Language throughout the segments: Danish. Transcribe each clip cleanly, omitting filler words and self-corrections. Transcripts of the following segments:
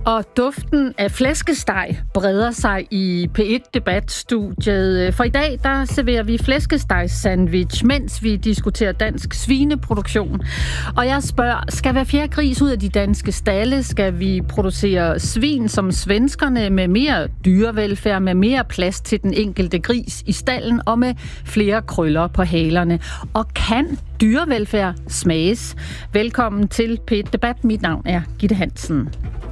Og duften af flæskesteg breder sig i P1-debatstudiet. For i dag, der serverer vi flæskesteg-sandwich, mens vi diskuterer dansk svineproduktion. Og jeg spørger, skal hver fjerde gris ud af de danske stalde? Skal vi producere svin som svenskerne med mere dyrevelfærd, med mere plads til den enkelte gris i stallen og med flere krøller på halerne? Og kan dyrevelfærd smages? Velkommen til P1-debat. Mit navn er Gitte Hansen.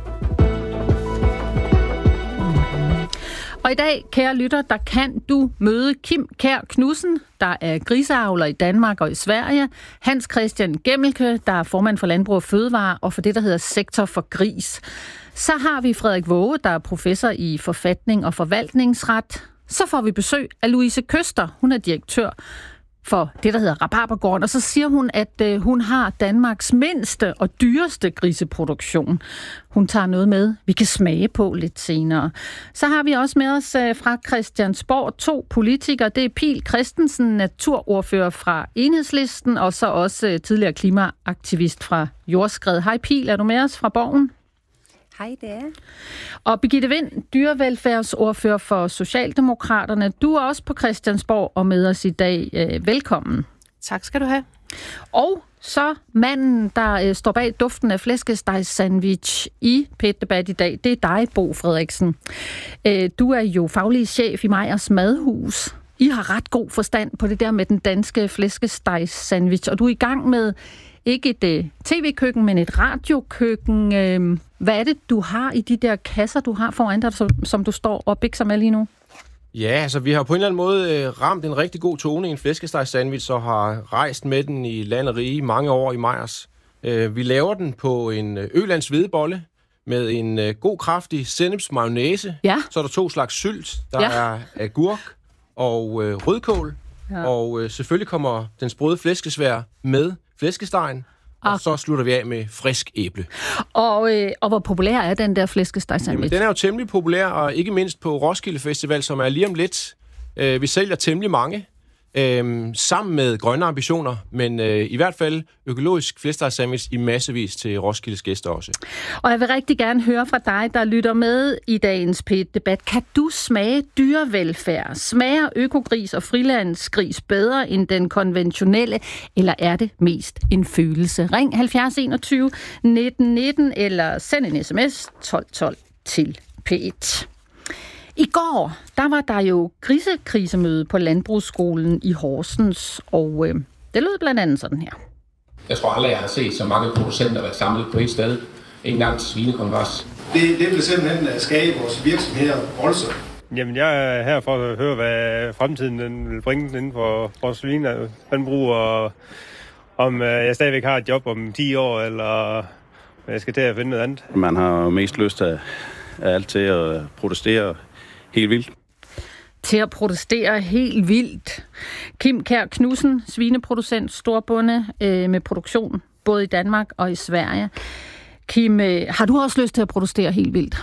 Og i dag, kære lytter, der kan du møde Kim Kjær Knudsen, der er griseavler i Danmark og i Sverige. Hans Christian Gemmelke, der er formand for Landbrug og Fødevare og for det, der hedder Sektor for Gris. Så har vi Frederik Waage, der er professor i forfatning og forvaltningsret. Så får vi besøg af Louise Køster. Hun er direktør for det, der hedder Rabarbergården, og så siger hun, at hun har Danmarks mindste og dyreste griseproduktion. Hun tager noget med, vi kan smage på lidt senere. Så har vi også med os fra Christiansborg 2 politikere. Det er Pihl Christensen, naturordfører fra Enhedslisten, og så også tidligere klimaaktivist fra Jordskred. Hej Pihl, er du med os fra Borgen? Hej, det er. Og Birgitte Vind, dyrevelfærdsordfører for Socialdemokraterne. Du er også på Christiansborg og med os i dag. Velkommen. Tak skal du have. Og så manden, der står bag duften af flæskesteg-sandwich i P1-debat i dag, det er dig, Bo Frederiksen. Du er jo faglig chef i Meyers Madhus. I har ret god forstand på det der med den danske flæskesteg-sandwich, og du er i gang med ikke et tv-køkken, men et radiokøkken. Hvad er det, du har i de der kasser, du har foran dig, som du står og bikser med lige nu? Ja, altså vi har på en eller anden måde ramt en rigtig god tone i en flæskesteg-sandwich, og har rejst med den i land og rige mange år i Meyers. Vi laver den på en Ølands hvedebolle med en god, kraftig sennepsmayonnaise. Ja. Så er der 2 slags sylt. Der er agurk og rødkål. Ja. Og selvfølgelig kommer den sprøde flæskesvær med flæskestegen. Og så slutter vi af med frisk æble. Og hvor populær er den der flæskesteg-sandwich? Den er jo temmelig populær, og ikke mindst på Roskilde Festival, som er lige om lidt. Vi sælger temmelig mange, sammen med grønne ambitioner, men i hvert fald økologisk flæskesteg-sandwich i massevis til Roskildes gæster også. Og jeg vil rigtig gerne høre fra dig, der lytter med i dagens P1-debat. Kan du smage dyrevelfærd? Smager økogris og frilandsgris bedre end den konventionelle, eller er det mest en følelse? Ring 70 21 19 19 eller send en sms 12 12 til P1. I går, der var der jo grisekrisemøde på Landbrugsskolen i Horsens, og det lød blandt andet sådan her. Jeg tror aldrig, jeg har set så mange producenter være samlet på et sted. En gang til svinekongres. Det vil simpelthen skabe vores virksomheder voldsomt. Jamen, jeg er her for at høre, hvad fremtiden den vil bringe inden for vores svinelandbrug, og om jeg stadigvæk har et job om 10 år, eller jeg skal til at finde noget andet. Man har mest lyst af alt til at protestere helt vildt. Til at protestere helt vildt. Kim Kjær Knudsen, svineproducent, storbonde med produktion, både i Danmark og i Sverige. Kim, har du også lyst til at protestere helt vildt?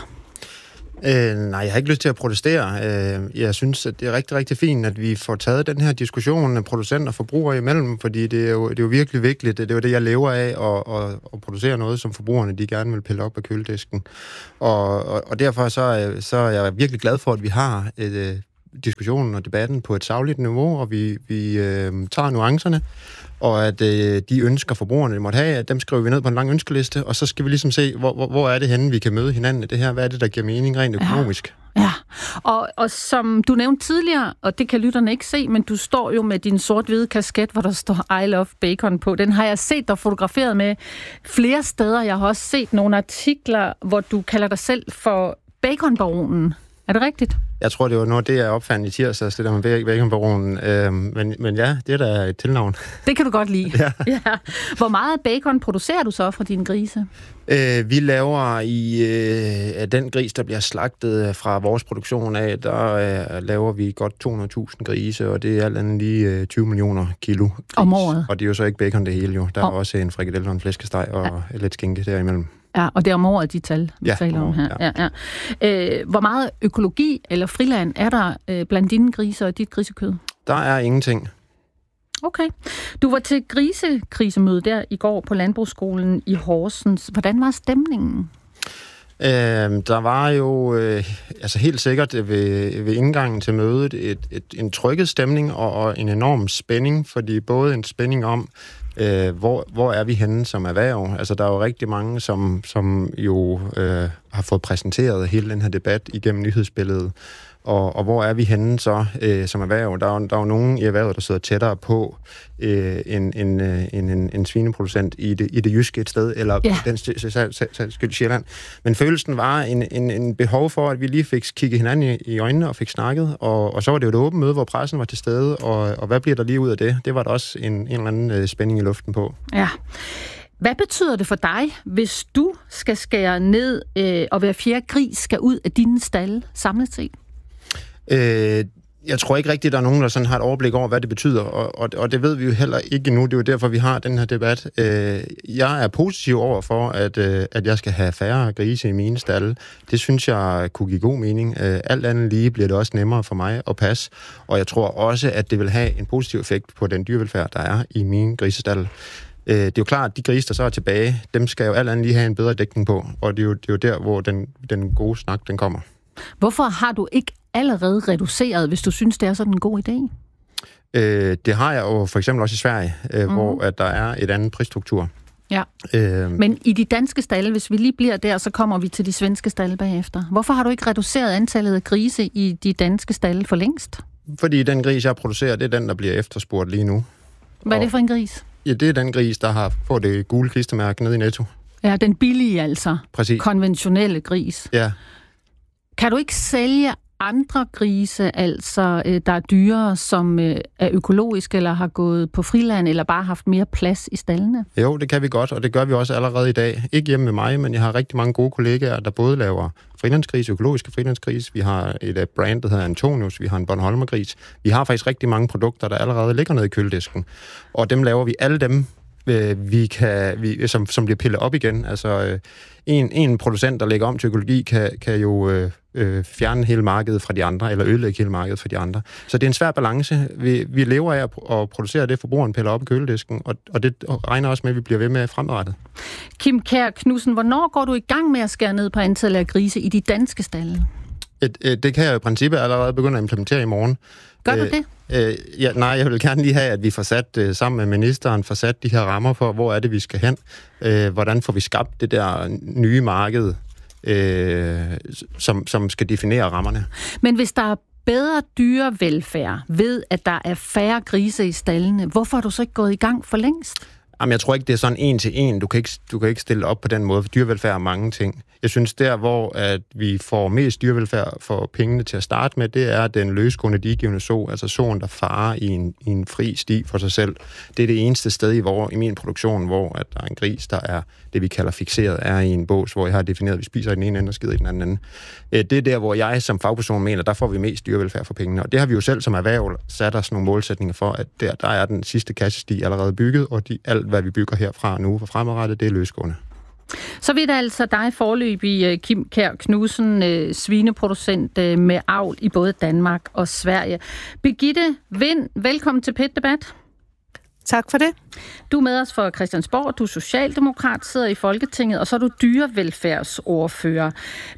Nej, jeg har ikke lyst til at protestere. Jeg synes, at det er rigtig, rigtig fint, at vi får taget den her diskussion af producenter og forbrugere imellem, fordi det er jo virkelig vigtigt. Det er jo det, jeg lever af, at producere noget, som forbrugerne de gerne vil pille op af køledisken. Og derfor så er jeg virkelig glad for, at vi har diskussionen og debatten på et sagligt niveau, og vi tager nuancerne, og at de ønsker forbrugerne måtte have, at dem skriver vi ned på en lang ønskeliste, og så skal vi ligesom se, hvor er det henne, vi kan møde hinanden i det her. Hvad er det, der giver mening rent økonomisk? Ja. Og som du nævnte tidligere, og det kan lytterne ikke se, men du står jo med din sort-hvide kasket, hvor der står I love bacon på. Den har jeg set dig fotograferet med flere steder. Jeg har også set nogle artikler, hvor du kalder dig selv for baconbaronen. Er det rigtigt? Jeg tror, det var noget, det jeg opfandt i tirsdags, det der med baconbaronen. Men ja, det er da et tilnavn. Det kan du godt lide. Ja. Ja. Hvor meget bacon producerer du så fra dine grise? Vi laver i den gris, der bliver slagtet fra vores produktion af, der laver vi godt 200.000 grise, og det er alt andet lige 20 millioner kilo gris. Om året? Og det er jo så ikke bacon det hele jo. Der er også en frikadelle og en flæskesteg og lidt skinke derimellem. Ja, og det er om året, de tal, vi taler om her. Ja. Hvor meget økologi eller friland er der blandt dine griser og dit grisekød? Der er ingenting. Okay. Du var til grisekrisemøde der i går på Landbrugsskolen i Horsens. Hvordan var stemningen? Der var jo helt sikkert ved indgangen til mødet en trykket stemning og en enorm spænding, fordi både en spænding om, hvor er vi henne som erhverv? Altså, der er jo rigtig mange, som jo har fået præsenteret hele den her debat igennem nyhedsbilledet. Og hvor er vi henne så som erhverv? Der er jo nogen i erhvervet, der sidder tættere på en svineproducent i det jyske et sted, eller den skyld Sjælland. Men følelsen var en behov for, at vi lige fik kigget hinanden i øjnene og fik snakket, og så var det jo et åbent møde, hvor pressen var til stede, og hvad bliver der lige ud af det? Det var der også en eller anden spænding i luften på. Ja. Hvad betyder det for dig, hvis du skal skære ned, og hver fjerde gris skal ud af dine stalde samlet set? Jeg tror ikke rigtigt, der er nogen, der sådan har et overblik over, hvad det betyder, og det ved vi jo heller ikke endnu. Det er jo derfor, vi har den her debat. Jeg er positiv over for, at jeg skal have færre grise i mine stalde. Det synes jeg kunne give god mening. Alt andet lige bliver det også nemmere for mig at passe, og jeg tror også, at det vil have en positiv effekt på den dyrevelfærd, der er i mine grisestalde. Det er jo klart, at de grise, der så er tilbage, dem skal jo alt andet lige have en bedre dækning på, og det er jo der, hvor den gode snak, den kommer. Hvorfor har du ikke allerede reduceret, hvis du synes, det er sådan en god idé? Det har jeg jo for eksempel også i Sverige, hvor at der er et andet prisstruktur. Ja. Men i de danske stalde, hvis vi lige bliver der, så kommer vi til de svenske stalde bagefter. Hvorfor har du ikke reduceret antallet af grise i de danske stalde for længst? Fordi den gris, jeg producerer, det er den, der bliver efterspurgt lige nu. Hvad er det for en gris? Ja, det er den gris, der har fået det gule klistermærke nede i Netto. Ja, den billige altså. Præcis. Konventionelle gris. Ja. Kan du ikke sælge andre grise, altså der er dyre, som er økologiske, eller har gået på friland, eller bare haft mere plads i staldene? Jo, det kan vi godt, og det gør vi også allerede i dag. Ikke hjemme med mig, men jeg har rigtig mange gode kollegaer, der både laver frilandsgris, økologiske frilandsgris. Vi har et brand, der hedder Antonius. Vi har en Bornholmergris. Vi har faktisk rigtig mange produkter, der allerede ligger nede i køledisken. Og dem laver vi alle dem, som bliver pillet op igen. Altså, en producent, der lægger om til økologi, kan jo fjerne hele markedet fra de andre, eller ødelægge hele markedet fra de andre. Så det er en svær balance. Vi lever af at producere det, forbrugeren piller op i køledisken, og det regner også med, at vi bliver ved med fremadrettet. Kim Kjær Knudsen, hvornår går du i gang med at skære ned på antallet af grise i de danske stalde? Det kan jeg i princippet allerede begynde at implementere i morgen. Gør du det? Nej, jeg vil gerne lige have, at vi får sat, sammen med ministeren, får sat de her rammer for, hvor er det, vi skal hen. Hvordan får vi skabt det der nye marked, som skal definere rammerne. Men hvis der er bedre dyrevelfærd ved, at der er færre grise i staldene, hvorfor er du så ikke gået i gang for længst? Jamen, jeg tror ikke, det er sådan en til en. Du kan ikke stille op på den måde, for dyrevelfærd er mange ting. Jeg synes, der hvor at vi får mest dyrevelfærd for pengene til at starte med, det er den løsgående diegivende so, altså soen, der farer i en fri sti for sig selv. Det er det eneste sted i min produktion, hvor at der er en gris, der er det, vi kalder fikseret, er i en bås, hvor jeg har defineret, at vi spiser i den ene ende og skider i den anden ende. Det er der, hvor jeg som fagperson mener, der får vi mest dyrevelfærd for pengene. Og det har vi jo selv som erhverv sat os nogle målsætninger for, at der er den sidste kassesti allerede bygget, og alt, hvad vi bygger herfra nu for fremadrettet, det er løsgående. Så vidt altså dig foreløbig, Kim Kjær Knudsen, svineproducent med avl i både Danmark og Sverige. Birgitte Vind, velkommen til PET-debat. Tak for det. Du er med os for Christiansborg, du er socialdemokrat, sidder i Folketinget, og så er du dyrevelfærdsordfører.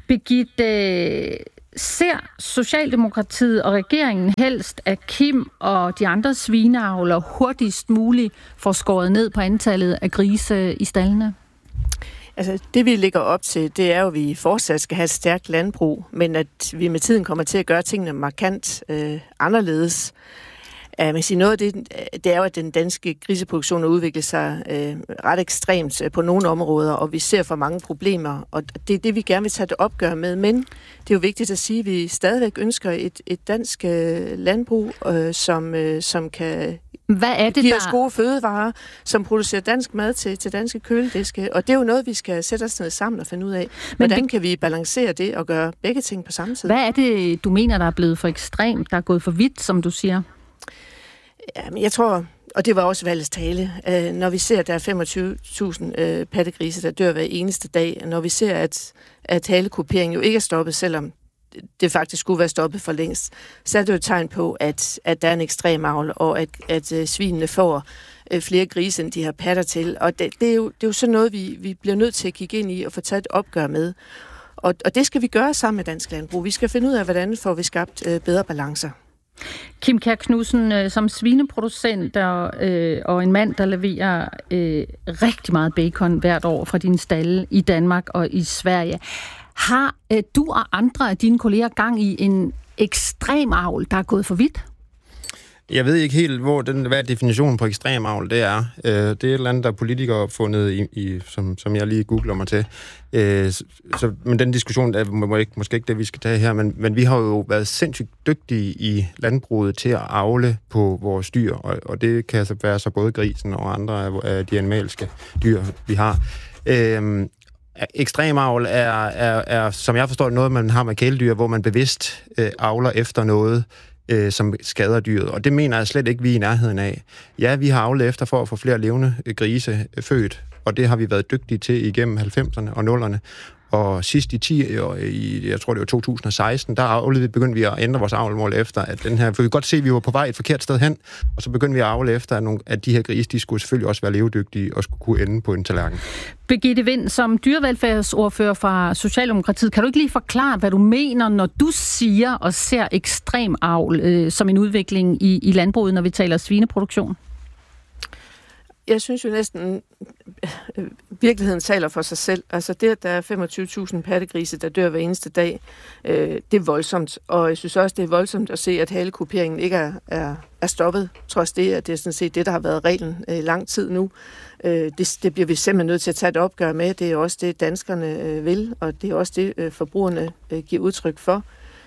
Birgitte, ser Socialdemokratiet og regeringen helst, at Kim og de andre svineavlere hurtigst muligt får skåret ned på antallet af grise i staldene? Altså, det vi lægger op til, det er jo, at vi fortsat skal have et stærkt landbrug, men at vi med tiden kommer til at gøre tingene markant anderledes. Man siger, noget af det er jo, at den danske griseproduktion har udviklet sig ret ekstremt på nogle områder, og vi ser for mange problemer, og det er det, vi gerne vil tage det opgør med. Men det er jo vigtigt at sige, at vi stadigvæk ønsker et dansk landbrug, som kan give os gode fødevarer, som producerer dansk mad til danske kølediske. Og det er jo noget, vi skal sætte os ned sammen og finde ud af. Hvordan kan vi balancere det og gøre begge ting på samme tid? Hvad er det, du mener, der er blevet for ekstremt, der er gået for vidt, som du siger? Jamen, jeg tror, og det var også valgets tale, når vi ser, at der er 25.000 pattegrise, der dør hver eneste dag, når vi ser, at halekupering jo ikke er stoppet, selvom det faktisk skulle være stoppet for længst, så er det jo et tegn på, at der er en ekstrem avl, og at svinene får flere grise, end de har patter til. Og det er jo sådan noget, vi bliver nødt til at kigge ind i og få taget et opgør med. Og det skal vi gøre sammen med Dansk Landbrug. Vi skal finde ud af, hvordan får vi skabt bedre balancer. Kim Kjær Knudsen, som svineproducent og en mand, der leverer rigtig meget bacon hvert år fra dine stalde i Danmark og i Sverige. Har du og andre af dine kolleger gang i en ekstrem avl, der er gået for vidt? Jeg ved ikke helt, hvad definitionen på ekstrem avl det er. Det er et eller andet, der er politikere opfundet, som jeg lige googler mig til. Men den diskussion er måske ikke det, vi skal tage her, men vi har jo været sindssygt dygtige i landbruget til at avle på vores dyr, og det kan altså være så både grisen og andre af de animalske dyr, vi har. Ekstrem avl er, som jeg forstår, noget, man har med kæledyr, hvor man bevidst avler efter noget, som skader dyret. Og det mener jeg slet ikke, vi er i nærheden af. Ja, vi har avlet efter for at få flere levende grise født, og det har vi været dygtige til igennem 90'erne og 0'erne. Og sidst i 10 år, jeg tror det var 2016, der begyndte vi at ændre vores avlmål efter, at den her, for vi kan godt se, at vi var på vej et forkert sted hen, og så begyndte vi at avle efter, at de her grise, de skulle selvfølgelig også være levedygtige og skulle kunne ende på en tallerken. Birgitte Vind, som dyrevelfærdsordfører fra Socialdemokratiet, kan du ikke lige forklare, hvad du mener, når du siger og ser ekstrem avl som en udvikling i landbruget, når vi taler svineproduktion? Jeg synes jo næsten, virkeligheden taler for sig selv. Altså det, at der er 25.000 pattegrise, der dør hver eneste dag, det er voldsomt. Og jeg synes også, det er voldsomt at se, at halekuperingen ikke er stoppet, trods det, at det er sådan set det, der har været reglen i lang tid nu. Det bliver vi simpelthen nødt til at tage et opgør med. Det er også det, danskerne vil, og det er også det, forbrugerne giver udtryk for.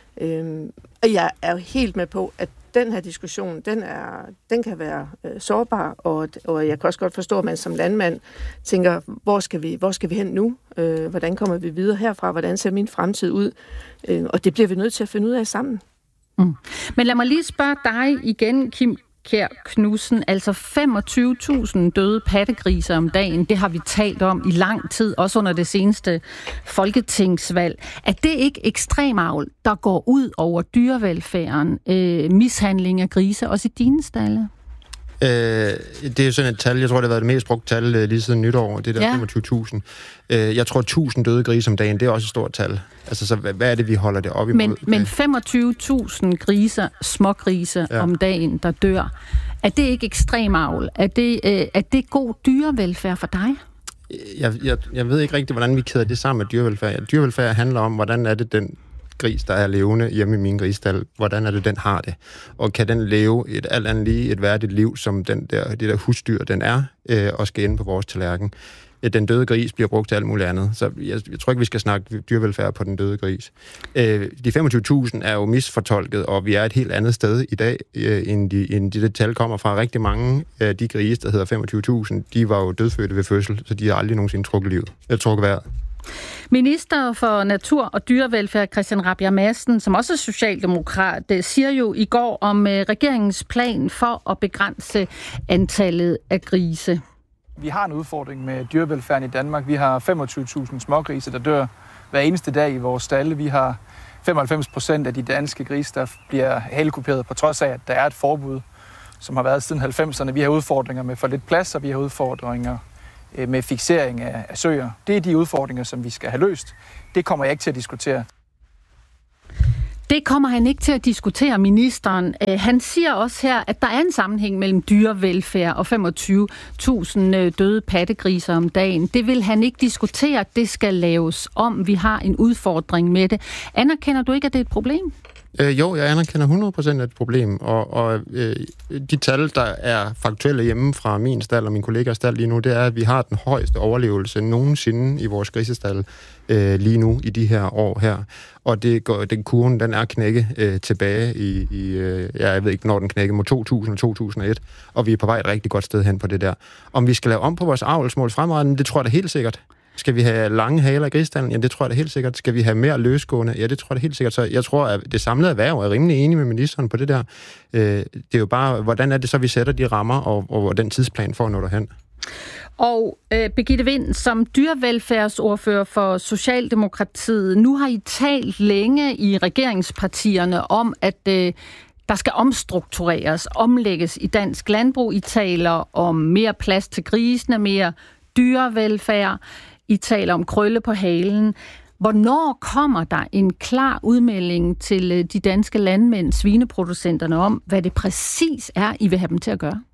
Og jeg er jo helt med på, at den her diskussion, den kan være sårbar, og jeg kan også godt forstå, at man som landmand tænker, hvor skal vi hen nu? Hvordan kommer vi videre herfra? Hvordan ser min fremtid ud? Og det bliver vi nødt til at finde ud af sammen. Mm. Men lad mig lige spørge dig igen, Kim Kjær Knudsen. Altså 25.000 døde pattegriser om dagen, det har vi talt om i lang tid, også under det seneste folketingsvalg. Er det ikke ekstrem avl, der går ud over dyrevelfærden, mishandling af grise, også i dine stalde? Det er jo sådan et tal, jeg tror, det har været det mest brugte tal lige siden nytår, det der 25.000. Jeg tror, 1.000 døde grise om dagen, det er også et stort tal. Altså, så hvad er det, vi holder det op imod? Men 25.000 griser, smågrise om dagen, der dør, er det ikke ekstrem avl? Er det god dyrevelfærd for dig? Jeg ved ikke rigtigt, hvordan vi kæder det sammen med dyrevelfærd. Dyrevelfærd handler om, hvordan er det den gris, der er levende hjemme i min grisstald, hvordan er det, den har det? Og kan den leve alt andet lige et værdigt liv, som det der husdyr, den er, og skal ende på vores tallerken? Den døde gris bliver brugt til alt muligt andet, så jeg tror ikke, vi skal snakke dyrevelfærd på den døde gris. De 25.000 er jo misfortolket, og vi er et helt andet sted i dag, end det tal kommer fra. Rigtig mange af de grise, der hedder 25.000, de var jo dødfødte ved fødsel, så de har aldrig nogensinde trukket vejret. Minister for Natur og Dyrevelfærd Christian Rabjerg Madsen, som også er socialdemokrat, siger jo i går om regeringens plan for at begrænse antallet af grise. Vi har en udfordring med dyrevelfærden i Danmark. Vi har 25.000 smågrise, der dør hver eneste dag i vores stalde. Vi har 95% af de danske grise, der bliver halekuperet, på trods af, at der er et forbud, som har været siden 90'erne. Vi har udfordringer med for lidt plads, og vi har udfordringer med fiksering af søer. Det er de udfordringer, som vi skal have løst. Det kommer jeg ikke til at diskutere. Det kommer han ikke til at diskutere, ministeren. Han siger også her, at der er en sammenhæng mellem dyrevelfærd og 25.000 døde pattegriser om dagen. Det vil han ikke diskutere. Det skal laves om. Vi har en udfordring med det. Anerkender du ikke, at det er et problem? Jo, jeg anerkender 100% af et problem, og de tal, der er faktuelle hjemme fra min stald og min kollegas stald lige nu, det er, at vi har den højeste overlevelse nogensinde i vores grisestald lige nu i de her år her. Og den kurven, den er knækket tilbage jeg ved ikke, når den knækkede, mod 2000 og 2001, og vi er på vej et rigtig godt sted hen på det der. Om vi skal lave om på vores avlsmål fremadrettet, det tror jeg da helt sikkert. Skal vi have lange haler i grisestallen? Ja, det tror jeg da helt sikkert. Skal vi have mere løsgående? Ja, det tror jeg da helt sikkert. Så jeg tror, at det samlede erhverv er rimelig enig med ministeren på det der. Det er jo bare, hvordan er det så, vi sætter de rammer, og den tidsplan for at nå derhen? Og Birgitte Vind, som dyrevelfærdsordfører for Socialdemokratiet, nu har I talt længe i regeringspartierne om, at der skal omstruktureres, omlægges i dansk landbrug. I taler om mere plads til grisene, mere dyrevelfærd. I taler om krølle på halen. Hvornår kommer der en klar udmelding til de danske landmænd, svineproducenterne, om, hvad det præcis er, I vil have dem til at gøre?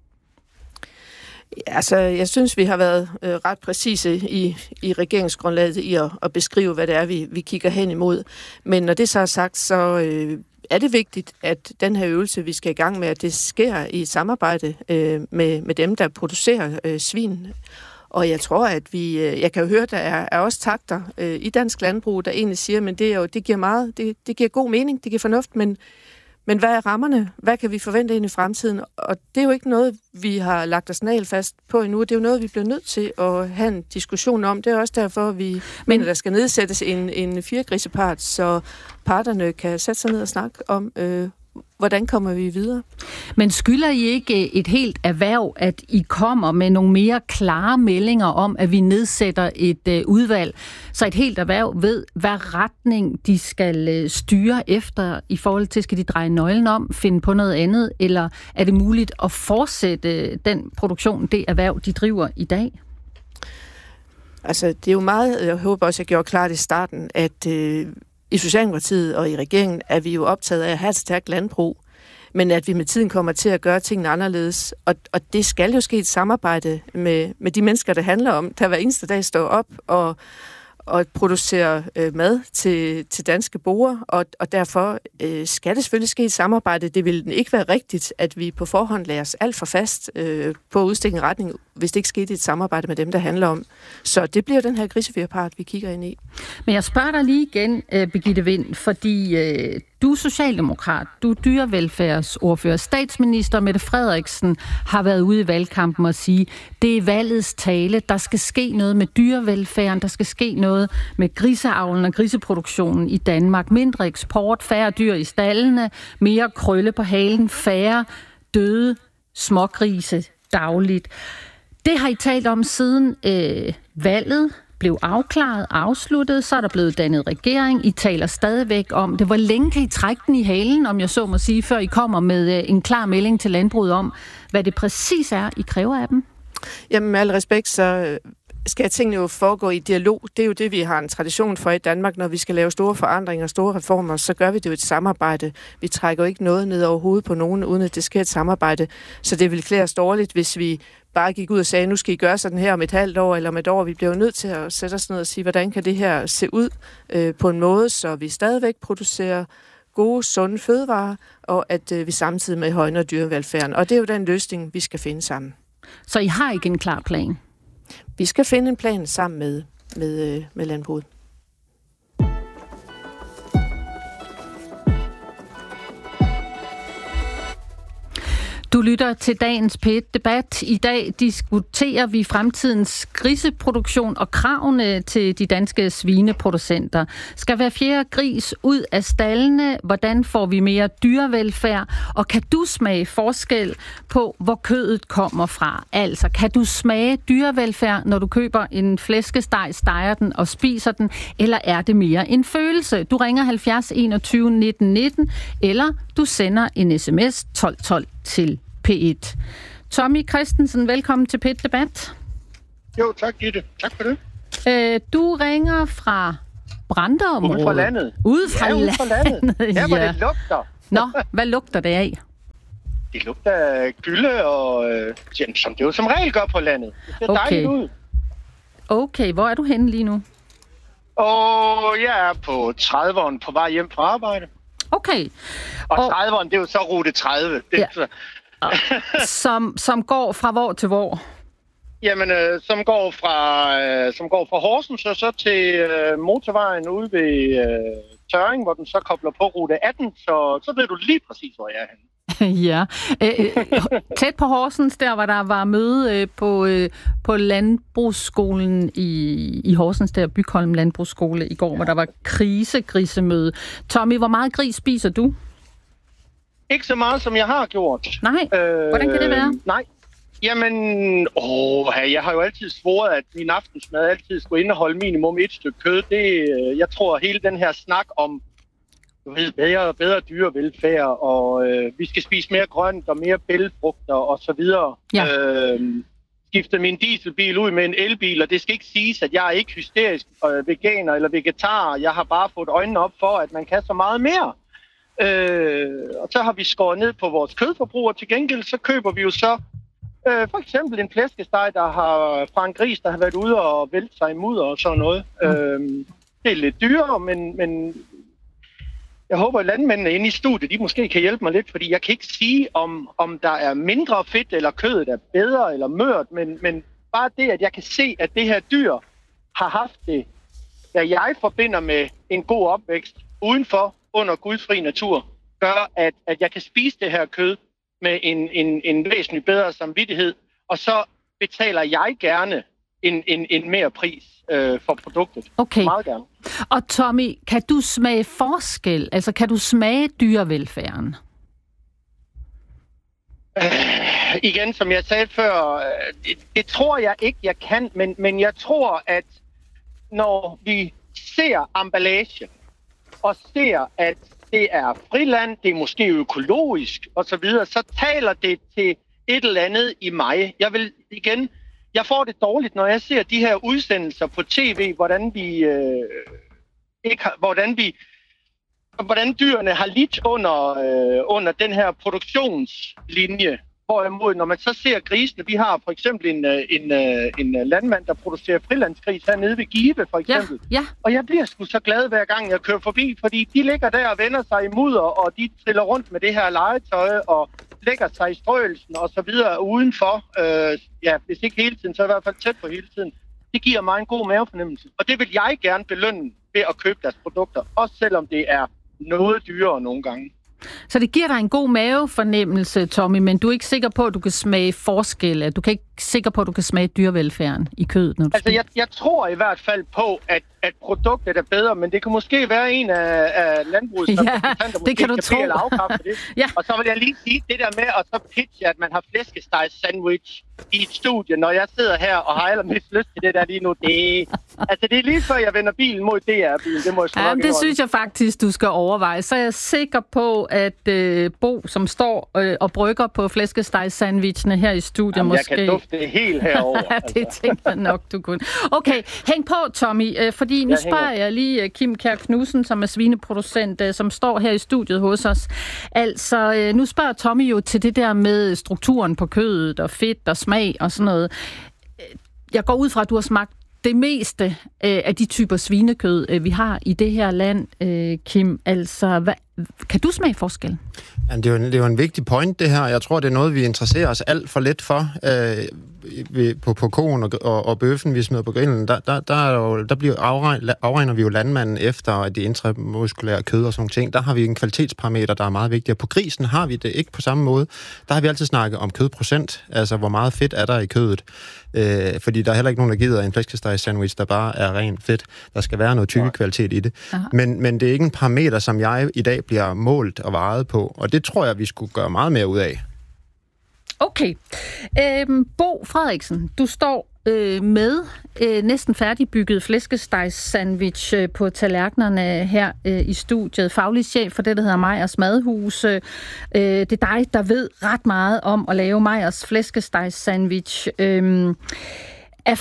Altså, jeg synes, vi har været ret præcise i regeringsgrundlaget i at beskrive, hvad det er, vi kigger hen imod. Men når det så er sagt, så er det vigtigt, at den her øvelse, vi skal i gang med, at det sker i et samarbejde med dem, der producerer svin. Og jeg tror, at jeg kan jo høre, der er også takter i dansk landbrug, der egentlig siger, men det giver god mening, det giver fornuft, men hvad er rammerne? Hvad kan vi forvente ind i fremtiden? Og det er jo ikke noget, vi har lagt os nagelfast på endnu. Det er jo noget, vi bliver nødt til at have en diskussion om. Det er også derfor, vi mener, der skal nedsættes en firegrisepart, så parterne kan sætte sig ned og snakke om, hvordan kommer vi videre? Men skylder I ikke et helt erhverv, at I kommer med nogle mere klare meldinger om, at vi nedsætter et udvalg, så et helt erhverv ved, hvad retning de skal styre efter i forhold til, skal de dreje nøglen om, finde på noget andet, eller er det muligt at fortsætte den produktion, det erhverv, de driver i dag? Altså, det er jo meget, jeg håber også, jeg gjorde klart i starten, at i Socialdemokratiet og i regeringen er vi jo optaget af at have et stærkt landbrug, men at vi med tiden kommer til at gøre tingene anderledes. Og det skal jo ske et samarbejde med de mennesker, det handler om, der hver eneste dag står op og producerer mad til danske borde, og derfor skal det selvfølgelig ske et samarbejde. Det vil ikke være rigtigt, at vi på forhånd lader os alt for fast på at udstikke en retning, hvis det ikke skete et samarbejde med dem, der handler om. Så det bliver den her grisefjerpart, vi kigger ind i. Men jeg spørger dig lige igen, Birgitte Vind, fordi du er socialdemokrat, du er dyrevelfærdsordfører. Statsminister Mette Frederiksen har været ude i valgkampen og sige, det er valgets tale, der skal ske noget med dyrevelfærden, der skal ske noget med griseavlen og griseproduktionen i Danmark. Mindre eksport, færre dyr i staldene, mere krølle på halen, færre døde smågrise dagligt. Det har I talt om siden valget blev afklaret, afsluttet, så er der blevet dannet regering. I taler stadigvæk om det. Hvor længe kan I trække den i halen, om jeg så må sige, før I kommer med en klar melding til landbruget om, hvad det præcis er, I kræver af dem? Jamen med al respekt, så skal tingene jo foregå i dialog. Det er jo det, vi har en tradition for i Danmark. Når vi skal lave store forandringer, store reformer, så gør vi det jo et samarbejde. Vi trækker jo ikke noget ned over hovedet på nogen, uden at det sker et samarbejde. Så det vil klæde os dårligt, hvis vi bare gik ud og sagde, nu skal I gøre sådan her om et halvt år eller om et år. Vi bliver jo nødt til at sætte os ned og sige, hvordan kan det her se ud på en måde, så vi stadigvæk producerer gode, sunde fødevarer, og at vi samtidig med højner dyrevelfærden. Og det er jo den løsning, vi skal finde sammen. Så I har ikke en klar plan? Vi skal finde en plan sammen med landbruget. Du lytter til dagens P1-debat. I dag diskuterer vi fremtidens griseproduktion og kravene til de danske svineproducenter. Skal hver fjerde gris ud af staldene? Hvordan får vi mere dyrevelfærd? Og kan du smage forskel på, hvor kødet kommer fra? Altså, kan du smage dyrevelfærd, når du køber en flæskesteg, steger den og spiser den? Eller er det mere en følelse? Du ringer 70 21 19 19, eller du sender en sms 12 12 til P1. Tommy Christensen, velkommen til P1 Debat. Jo, tak Gitte. Tak for det. Du ringer fra Brandeområdet. Ude fra landet. Ude fra landet. Ja, hvor det lugter. Nå, hvad lugter det af? Det lugter af gylde, og som det jo som regel gør på landet. Det ser dejligt ud. Okay, hvor er du henne lige nu? Og jeg er på 30'eren på vej hjem fra arbejde. Okay. Og 30'eren, det er jo så rute 30. Det, ja. så. som går fra hvor til hvor? Jamen, som går fra Horsens og så til motorvejen ude ved Tørring, hvor den så kobler på rute 18. Så ved du lige præcis, hvor jeg er henne. Ja. Tæt på Horsens, der hvor der var møde på Landbrugsskolen i Horsens, der Bygholm Landbrugsskole i går, hvor der var grisemøde. Tommy, hvor meget gris spiser du? Ikke så meget, som jeg har gjort. Nej, hvordan kan det være? Nej. Jamen, jeg har jo altid svoret, at min aftensmad altid skulle indeholde minimum et stykke kød. Jeg tror, hele den her snak om bedre dyrevelfærd, og vi skal spise mere grønt og mere bælgfrugter og så videre. Ja. skiftet min dieselbil ud med en elbil, og det skal ikke siges, at jeg er ikke hysterisk veganer eller vegetar. Jeg har bare fået øjnene op for, at man kan så meget mere. Og så har vi skåret ned på vores kødforbrug, og til gengæld så køber vi jo så for eksempel en flæskesteg, fra en gris, der har været ude og vælte sig i mudder og sådan noget. Det er lidt dyrere, men jeg håber, at landmændene inde i studiet, de måske kan hjælpe mig lidt, fordi jeg kan ikke sige, om der er mindre fedt, eller kødet er bedre eller mørt, men bare det, at jeg kan se, at det her dyr har haft det, hvad jeg forbinder med en god opvækst udenfor, under gudfri natur, gør, at jeg kan spise det her kød med en væsentlig bedre samvittighed, og så betaler jeg gerne en mere pris for produktet. Okay. Meget gerne. Og Tommy, kan du smage forskel? Altså, kan du smage dyrevelfærden? Igen, som jeg sagde før, det tror jeg ikke, jeg kan, men jeg tror, at når vi ser emballage, og ser, at det er friland, det er måske økologisk osv., så taler det til et eller andet i mig. Jeg får det dårligt, når jeg ser de her udsendelser på tv, hvordan dyrene har lidt under den her produktionslinje. Hvorimod, når man så ser grisene, vi har for eksempel en landmand, der producerer frilandsgris hernede ved Give, for eksempel. Ja. Og jeg bliver sgu så glad, hver gang jeg kører forbi, fordi de ligger der og vender sig i mudder, og de triller rundt med det her legetøj, og lægger sig i strøelsen og så videre udenfor. Hvis ikke hele tiden, så i hvert fald tæt på hele tiden. Det giver mig en god mavefornemmelse. Og det vil jeg gerne belønne ved at købe deres produkter, også selvom det er noget dyrere nogle gange. Så det giver dig en god mavefornemmelse, Tommy, men du er ikke sikker på, at du kan smage forskel. Du kan ikke sikker på, at du kan smage dyrevelfærden i kødet, når du jeg tror i hvert fald på, at produktet er bedre, men det kan måske være en af landbrugets repræsentanter, det kan du tro. Eller afkræfte det. Ja. Og så vil jeg lige sige det der med at så pitche, at man har flæskesteg sandwich i et studie, når jeg sidder her og har allermest lyst til det der lige nu. Det er lige før jeg vender bilen mod DR-bilen. Det må jeg det synes jeg faktisk, du skal overveje. Så er jeg sikker på, at Bo, som står og brygger på flæskesteg-sandwichene her i studiet, måske... Jeg kan dufte det helt herovre. Det tænker jeg nok, du kunne. Okay, hæng på, Tommy, fordi nu spørger jeg lige Kim Kjær Knudsen, som er svineproducent, som står her i studiet hos os. Altså, nu spørger Tommy jo til det der med strukturen på kødet og fedt og smag og sådan noget. Jeg går ud fra, at du har smagt det meste af de typer svinekød, vi har i det her land, Kim. Altså, kan du smage forskel? Jamen, det er jo en vigtig point, det her. Jeg tror, det er noget, vi interesserer os alt for lidt for. På koen og bøffen, vi smider på grillen, afregner vi jo landmanden efter det intramuskulære kød og sådan ting. Der har vi en kvalitetsparameter, der er meget vigtig. Og på grisen har vi det ikke på samme måde. Der har vi altid snakket om kødprocent, altså hvor meget fedt er der i kødet. Fordi der er heller ikke nogen, der gider en flæskesteg sandwich, der bare er rent fedt. Der skal være noget tykkekvalitet i det. Men det er ikke en parameter, som jeg i dag bliver målt og vejet på. Og det tror jeg, vi skulle gøre meget mere ud af. Okay. Bo Frederiksen, du står med næsten færdigbygget flæskesteg-sandwich på tallerkenerne her i studiet. Faglig chef for det, der hedder Meyers Madhus. Det er dig, der ved ret meget om at lave Meyers flæskesteg-sandwich. Er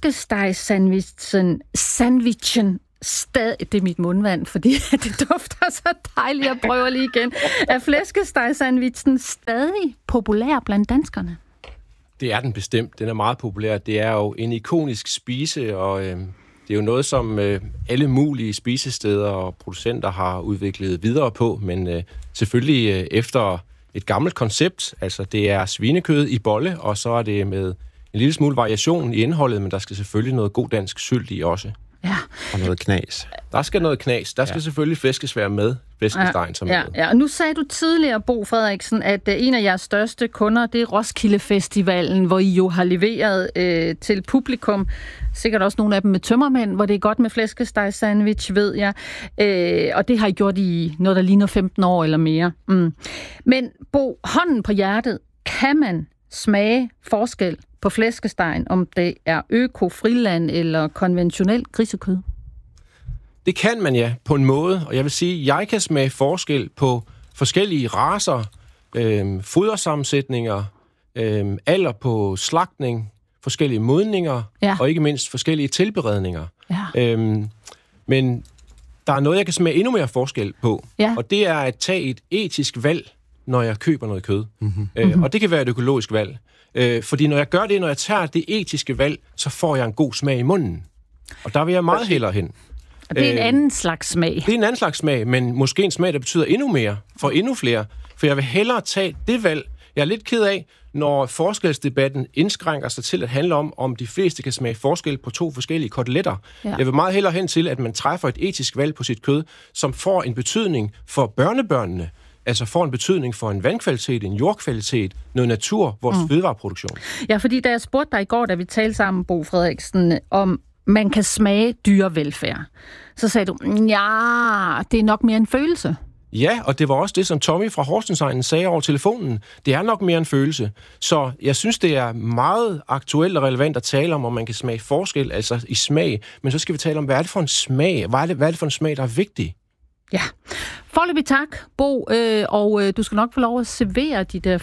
flæskesteg-sandwichen det er mit mundvand, fordi det dufter så dejligt. Jeg prøver lige igen. Er flæskesteg-sandwichen stadig populær blandt danskerne? Det er den bestemt. Den er meget populær. Det er jo en ikonisk spise, og det er jo noget, som alle mulige spisesteder og producenter har udviklet videre på, men selvfølgelig efter et gammelt koncept. Altså, det er svinekød i bolle, og så er det med en lille smule variation i indholdet, men der skal selvfølgelig noget god dansk sylt i også. Ja. Og noget knas. Der skal noget knas. Der skal selvfølgelig flæskesvær med. Flæskestegen som med. Ja. Og nu sagde du tidligere, Bo Frederiksen, at en af jeres største kunder, det er Roskilde Festivalen, hvor I jo har leveret til publikum. Sikkert også nogle af dem med tømmermænd, hvor det er godt med flæskesteg-sandwich, ved jeg. Og det har I gjort i noget, der ligner 15 år eller mere. Men Bo, hånden på hjertet, kan man smage forskel på flæskestegen, om det er øko-friland eller konventionelt grisekød? Det kan man, ja, på en måde. Og jeg vil sige, at jeg kan smage forskel på forskellige racer, fodersammensætninger, alder på slagtning, forskellige modninger, og ikke mindst forskellige tilberedninger. Ja. Men der er noget, jeg kan smage endnu mere forskel på, og det er at tage et etisk valg, når jeg køber noget kød. Og det kan være et økologisk valg. Fordi når jeg gør det, når jeg tager det etiske valg, så får jeg en god smag i munden. Og der vil jeg meget hellere hen. Og det er en anden slags smag. Det er en anden slags smag, men måske en smag, der betyder endnu mere for endnu flere. For jeg vil hellere tage det valg. Jeg er lidt ked af, når forskelsdebatten indskrænker sig til at handle om de fleste kan smage forskel på 2 forskellige koteletter. Ja. Jeg vil meget hellere hen til, at man træffer et etisk valg på sit kød, som får en betydning for børnebørnene. Altså får en betydning for en vandkvalitet, en jordkvalitet, noget natur, vores fødevareproduktion. Ja, fordi da jeg spurgte dig i går, da vi talte sammen, Bo Frederiksen, om man kan smage dyrevelfærd, så sagde du, ja, det er nok mere en følelse. Ja, og det var også det, som Tommy fra Horsensegnen sagde over telefonen. Det er nok mere en følelse. Så jeg synes, det er meget aktuelt og relevant at tale om man kan smage forskel, altså i smag. Men så skal vi tale om, hvad er det for en smag? Hvad er det for en smag, der er vigtig? Ja. Foreløbig tak, Bo, og du skal nok få lov at servere de der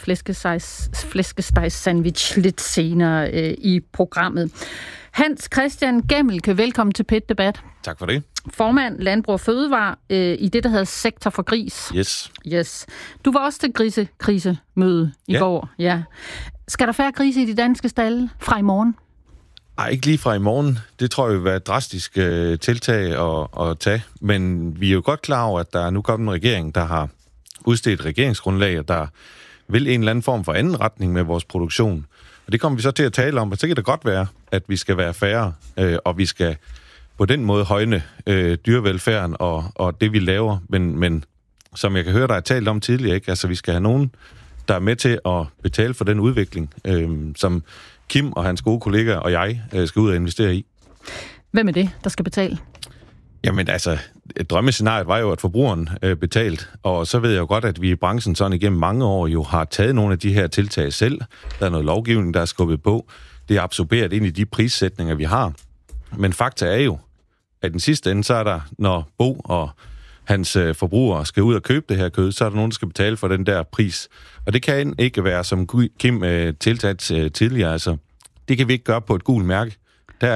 flæskesteg-sandwich lidt senere i programmet. Hans Christian Gemmelke, velkommen til PET-debat. Tak for det. Formand Landbrug og Fødevare i det, der hedder Sektor for Gris. Yes. Du var også til grisekrisemøde i går. Ja. Skal der færre grise i de danske stalde fra i morgen? Nej, ikke lige fra i morgen. Det tror jeg vil være et drastisk tiltag at tage. Men vi er jo godt klar over, at der er nu kommet en regering, der har udstedt regeringsgrundlag, og der vil en eller anden form for anden retning med vores produktion. Og det kommer vi så til at tale om, og så kan det godt være, at vi skal være færre, og vi skal på den måde højne dyrevelfærden og det, vi laver. Men som jeg kan høre, der er talt om tidligere, ikke? Altså, vi skal have nogen, der er med til at betale for den udvikling, som Kim og hans gode kollegaer og jeg skal ud og investere i. Hvem er det, der skal betale? Jamen altså, drømmescenariet var jo, at forbrugeren betalt, og så ved jeg jo godt, at vi i branchen sådan igennem mange år jo har taget nogle af de her tiltag selv. Der er noget lovgivning, der er skubbet på. Det er absorberet ind i de prissætninger, vi har. Men fakta er jo, at den sidste ende, så er der, når Bo og hans forbrugere skal ud og købe det her kød, så er der nogen, der skal betale for den der pris. Og det kan ikke være, som Kim tiltaget tidligere. Altså, det kan vi ikke gøre på et gult mærke. Der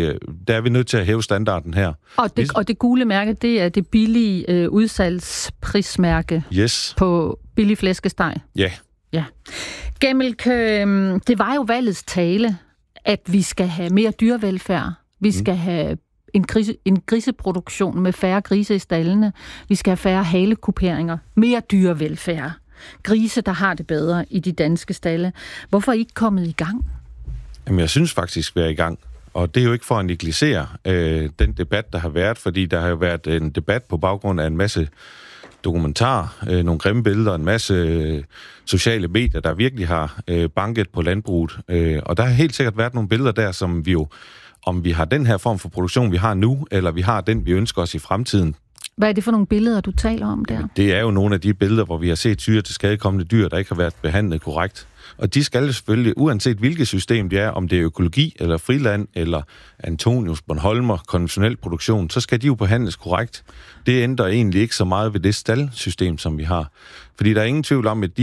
er vi nødt til at hæve standarden her. Og det gule mærke, det er det billige udsalgsprismærke på billig flæskesteg. Ja. Gemmelke, det var jo valgets tale, at vi skal have mere dyrevelfærd. Vi skal have en griseproduktion med færre grise i stallene. Vi skal have færre halekuperinger. Mere dyrevelfærd. Grise, der har det bedre i de danske stalle. Hvorfor er I ikke kommet i gang? Jamen, jeg synes faktisk, vi er i gang. Og det er jo ikke for at negligere den debat, der har været, fordi der har jo været en debat på baggrund af en masse dokumentarer, nogle grimme billeder, en masse sociale medier, der virkelig har banket på landbruget. Og der har helt sikkert været nogle billeder der, som vi jo, om vi har den her form for produktion, vi har nu, eller vi har den, vi ønsker os i fremtiden. Hvad er det for nogle billeder, du taler om der? Det er jo nogle af de billeder, hvor vi har set syre til skadekommende dyr, der ikke har været behandlet korrekt. Og de skal selvfølgelig, uanset hvilket system det er, om det er økologi, eller friland, eller Antonius, Bornholmer, konventionel produktion, så skal de jo behandles korrekt. Det ændrer egentlig ikke så meget ved det staldsystem, som vi har. Fordi der er ingen tvivl om, at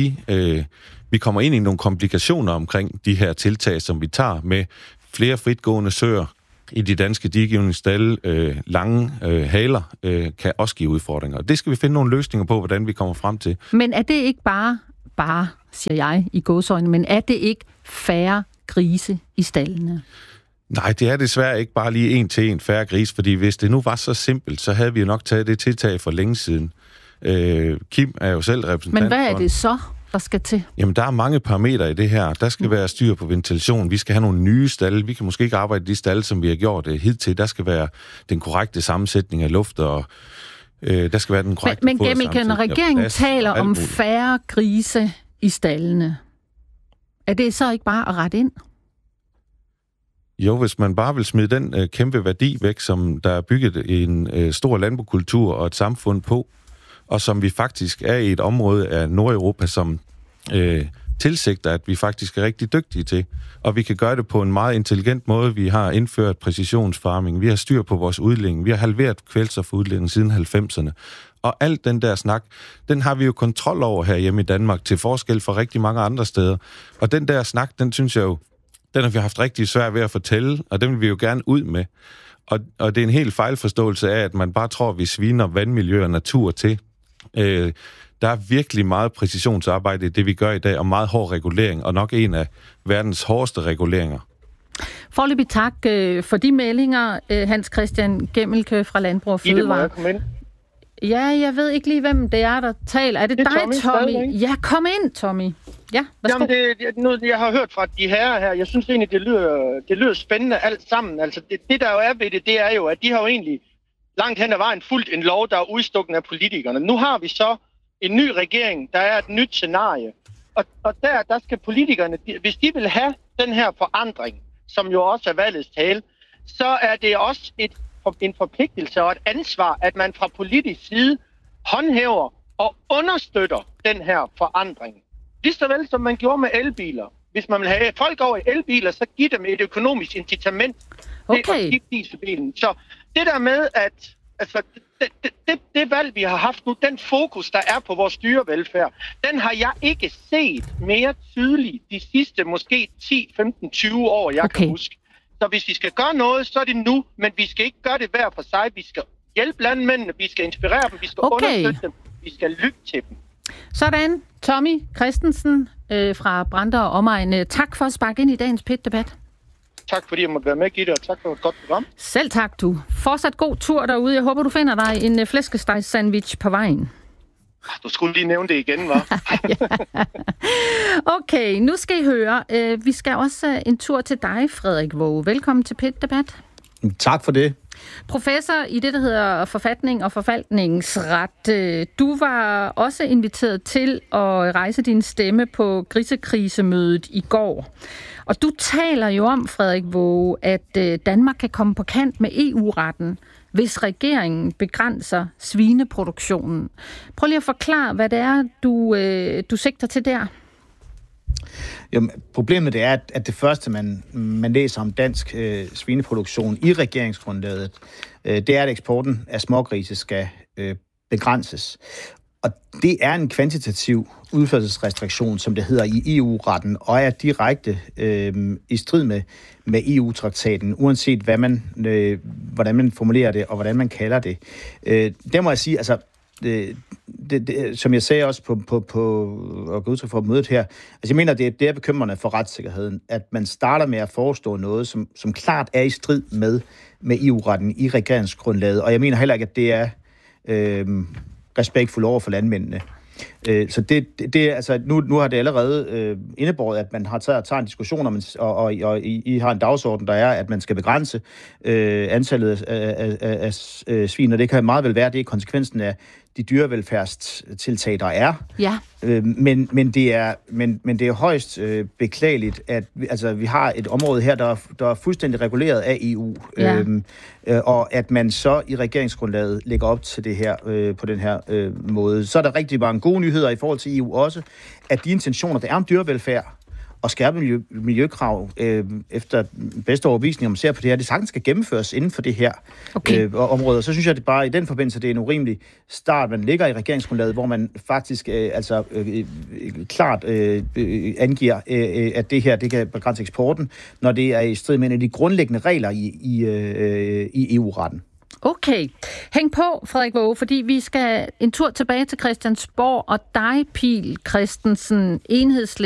vi kommer ind i nogle komplikationer omkring de her tiltag, som vi tager med flere fritgående søer i de danske diegivningsstalde, lange haler, kan også give udfordringer. Og det skal vi finde nogle løsninger på, hvordan vi kommer frem til. Men er det ikke bare, siger jeg i gåseøjne, men er det ikke færre grise i stallene? Nej, det er desværre ikke bare lige en til en færre gris, fordi hvis det nu var så simpelt, så havde vi jo nok taget det tiltag for længe siden. Kim er jo selv repræsentant. Men hvad er det så, der skal til? Jamen, der er mange parametre i det her. Der skal være styr på ventilation. Vi skal have nogle nye stalde. Vi kan måske ikke arbejde i de stalde, som vi har gjort hidtil. Der skal være den korrekte sammensætning af luft, og der skal være den korrekte fodersammensætning. Men Gemmelke, når regeringen taler om færre grise i stallene, er det så ikke bare at rette ind? Jo, hvis man bare vil smide den kæmpe værdi væk, som der er bygget en stor landbrugskultur og et samfund på, og som vi faktisk er i et område af Nordeuropa, som tilsigter, at vi faktisk er rigtig dygtige til. Og vi kan gøre det på en meget intelligent måde. Vi har indført præcisionsfarming, vi har styr på vores udledning, vi har halveret kvælstofudledningen siden 90'erne. Og alt den der snak, den har vi jo kontrol over her hjemme i Danmark, til forskel fra rigtig mange andre steder. Og den der snak, den synes jeg jo, Den har vi haft rigtig svært ved at fortælle, og den vil vi jo gerne ud med. Og det er en helt fejlforståelse af, at man bare tror, at vi sviner vandmiljø og natur til. Der er virkelig meget præcisionsarbejde i det, vi gør i dag, og meget hård regulering, og nok en af verdens hårdeste reguleringer. Foreløbig tak for de meldinger, Hans Christian Gemmelke fra Landbrug og Fødevare. Må jeg komme ind? Ja, jeg ved ikke lige, hvem det er, der taler. Er det dig, Tommy? Ja, kom ind, Tommy. Ja, værsgo. Jamen, jeg har hørt fra de herrer her. Jeg synes egentlig, det lyder spændende alt sammen. Altså, det der jo er ved det er jo, at de har jo egentlig langt hen ad vejen fulgt en lov, der er udstukken af politikerne. Nu har vi så en ny regering, der er et nyt scenarie. Og der skal politikerne, hvis de vil have den her forandring, som jo også er valgets tale, så er det også en forpligtelse og et ansvar, at man fra politisk side håndhæver og understøtter den her forandring. Lige så vel som man gjorde med elbiler. Hvis man vil have folk over i elbiler, så giv dem et økonomisk incitament til at skifte dieselbilen. Så det der med, at altså, det valg, vi har haft nu, den fokus, der er på vores dyrevelfærd, den har jeg ikke set mere tydeligt de sidste måske 10, 15, 20 år, jeg kan huske. Så hvis vi skal gøre noget, så er det nu, men vi skal ikke gøre det hver for sig. Vi skal hjælpe landmændene, vi skal inspirere dem, vi skal understøtte dem, vi skal lytte til dem. Sådan, Tommy Christensen fra Brande og Omegn. Tak for at sparke ind i dagens PET-debat. Tak fordi jeg måtte være med, Gitte, og tak for et godt program. Selv tak, du. Fortsat god tur derude. Jeg håber, du finder dig en flæskesteg-sandwich på vejen. Du skulle lige nævne det igen, hva'? Okay, nu skal I høre. Vi skal også en tur til dig, Frederik Waage. Velkommen til PET-debat. Tak for det. Professor i det, der hedder forfatning og forvaltningsret. Du var også inviteret til at rejse din stemme på grisekrisemødet i går. Og du taler jo om, Frederik Waage, at Danmark kan komme på kant med EU-retten, hvis regeringen begrænser svineproduktionen. Prøv lige at forklare, hvad det er, du sigter til der. Jamen, problemet er, at det første, man læser om dansk svineproduktion i regeringsgrundlaget, det er, at eksporten af smågrise skal begrænses. Og det er en kvantitativ udførselsrestriktion, som det hedder i EU-retten, og er direkte i strid med EU-traktaten, uanset hvordan man formulerer det, og hvordan man kalder det. Det må jeg sige, altså, som jeg sagde også og gå udtryk for mødet her, altså jeg mener, det er bekymrende for retssikkerheden, at man starter med at forestå noget, som klart er i strid med EU-retten i regeringsgrundlaget, og jeg mener heller ikke, at det er respektfuldt over for landmændene. Så det altså, nu har det allerede indebåret, at man har tager en diskussion om, og I har en dagsorden, der er, at man skal begrænse antallet af svin, og det kan meget vel være, det er konsekvensen af de dyrevelfærdstiltag, der er. Ja. Men det er højst beklageligt, at vi har et område her, der er fuldstændig reguleret af EU, og at man så i regeringsgrundlaget lægger op til det her på den her måde. Så er der rigtig mange gode nyheder i forhold til EU også, at de intentioner, der er om dyrevelfærd og skærpe miljøkrav efter bedste overbevisning, om man ser på det her, det sagtens skal gennemføres inden for det her område. Så synes jeg, at det bare i den forbindelse, det er en urimelig start, man ligger i regeringsgrundlaget, hvor man faktisk klart angiver, at det her, det kan begrænse eksporten, når det er i strid med en af de grundlæggende regler i EU-retten. Okay. Hæng på, Frederik Waage, fordi vi skal en tur tilbage til Christiansborg, og dig, Pihl Christensen, Enhedslisten.